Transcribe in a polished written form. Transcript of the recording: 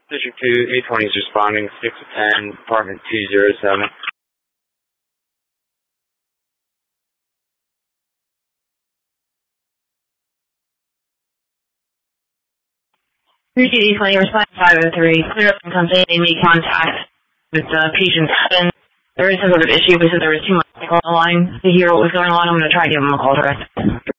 District 2, 820 is responding, 610, apartment 207. 320 respond 503. Clear up and come say they made contact with patient 7. There is some sort of issue because there was too much on the line to hear what was going on. I'm going to try to give them a call direct.